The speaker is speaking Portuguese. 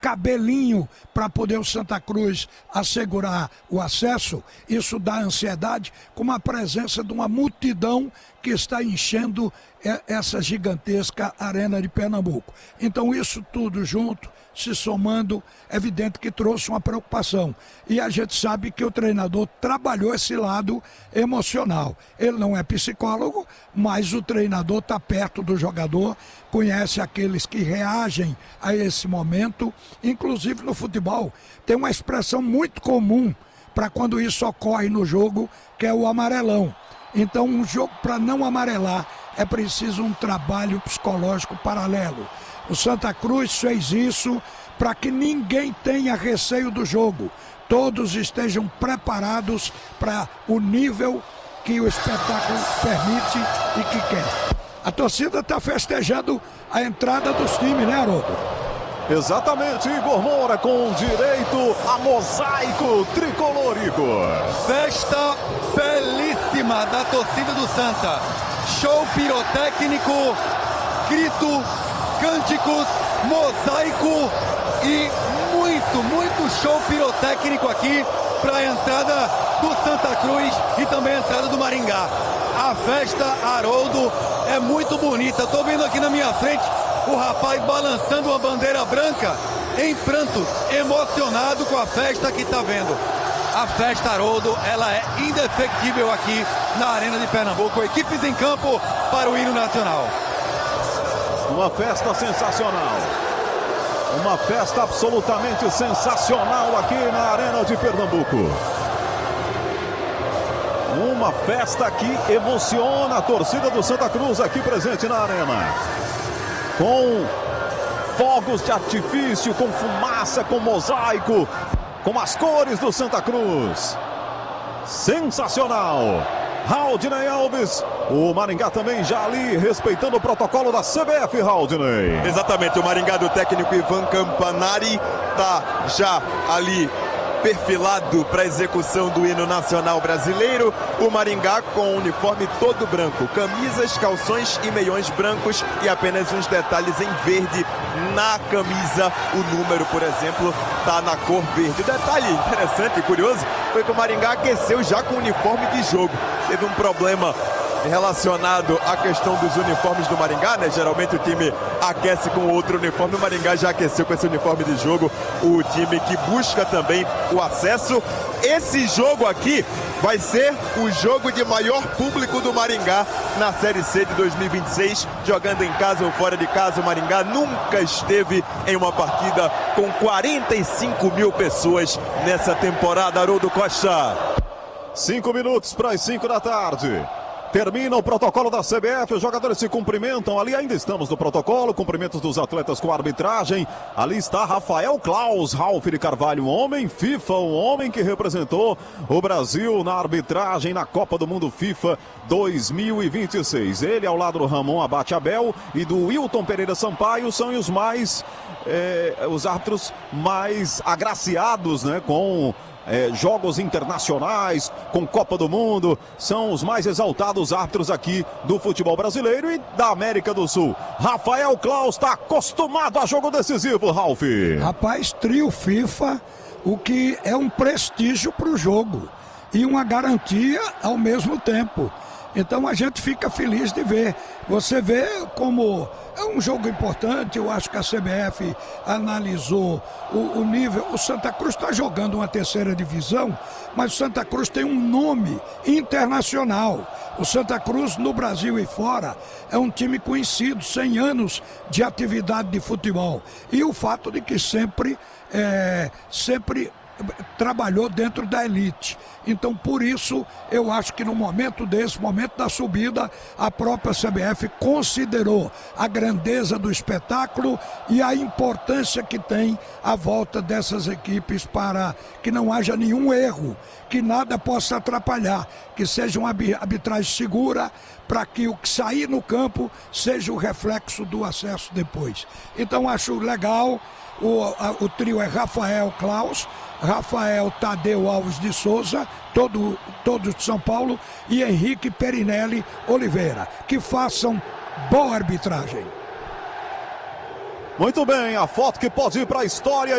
cabelinho para poder o Santa Cruz assegurar o acesso, isso dá ansiedade, com a presença de uma multidão que está enchendo essa gigantesca arena de Pernambuco. Então isso tudo junto, se somando, é evidente que trouxe uma preocupação. E a gente sabe que o treinador trabalhou esse lado emocional. Ele não é psicólogo, mas o treinador está perto do jogador, conhece aqueles que reagem a esse momento. Inclusive no futebol, tem uma expressão muito comum para quando isso ocorre no jogo, que é o amarelão. Então, um jogo para não amarelar é preciso um trabalho psicológico paralelo. O Santa Cruz fez isso para que ninguém tenha receio do jogo. Todos estejam preparados para o nível que o espetáculo permite e que quer. A torcida está festejando a entrada dos times, né, Haroldo? Exatamente, Igor Moura com direito a mosaico tricolor, Igor. Festa belíssima da torcida do Santa. Show pirotécnico, grito, cânticos, mosaico e muito show pirotécnico aqui para a entrada do Santa Cruz e também a entrada do Maringá. A festa, Haroldo, é muito bonita. Estou vendo aqui na minha frente o rapaz balançando uma bandeira branca em prantos, emocionado com a festa que está vendo. A festa, Haroldo, ela é indefectível aqui na Arena de Pernambuco. Equipes em campo para o hino nacional. Uma festa sensacional. Uma festa absolutamente sensacional aqui na Arena de Pernambuco. Uma festa que emociona a torcida do Santa Cruz aqui presente na arena. Com fogos de artifício, com fumaça, com mosaico, com as cores do Santa Cruz. Sensacional. Haldney Alves, o Maringá também já ali respeitando o protocolo da CBF, Haldney. Exatamente, o Maringá do técnico Ivan Campanari tá já ali perfilado para execução do hino nacional brasileiro. O Maringá com o uniforme todo branco, camisas, calções e meiões brancos e apenas uns detalhes em verde na camisa. O número, por exemplo, tá na cor verde. Detalhe interessante e curioso foi que o Maringá aqueceu já com o uniforme de jogo. Teve um problema relacionado à questão dos uniformes do Maringá, né? Geralmente o time aquece com outro uniforme, o Maringá já aqueceu com esse uniforme de jogo, o time que busca também o acesso. Esse jogo aqui vai ser o jogo de maior público do Maringá na Série C de 2026, jogando em casa ou fora de casa. O Maringá nunca esteve em uma partida com 45 mil pessoas nessa temporada. Haroldo Costa. 5 minutos para as 5 da tarde. Termina o protocolo da CBF, os jogadores se cumprimentam. Ali ainda estamos no protocolo, cumprimentos dos atletas com a arbitragem. Ali está Rafael Claus, Ralf de Carvalho, um homem FIFA, um homem que representou o Brasil na arbitragem na Copa do Mundo FIFA 2026. Ele ao lado do Ramon Abate Abel e do Wilton Pereira Sampaio são os árbitros mais agraciados, né, com jogos internacionais, com Copa do Mundo, são os mais exaltados árbitros aqui do futebol brasileiro e da América do Sul. Rafael Claus está acostumado a jogo decisivo, Ralf. Rapaz, trio FIFA, o que é um prestígio para o jogo e uma garantia ao mesmo tempo. Então a gente fica feliz de ver. Você vê como é um jogo importante. Eu acho que a CBF analisou o nível. O Santa Cruz está jogando uma terceira divisão, mas o Santa Cruz tem um nome internacional. O Santa Cruz no Brasil e fora é um time conhecido, 100 anos de atividade de futebol. E o fato de que sempre trabalhou dentro da elite. Então, por isso, eu acho que no momento momento da subida, a própria CBF considerou a grandeza do espetáculo e a importância que tem a volta dessas equipes para que não haja nenhum erro, que nada possa atrapalhar, que seja uma arbitragem segura para que o que sair no campo seja o reflexo do acesso depois. Então, acho legal. O trio é Rafael Claus, Rafael Tadeu Alves de Souza, todos de São Paulo, e Henrique Perinelli Oliveira. Que façam boa arbitragem. Muito bem, a foto que pode ir para a história.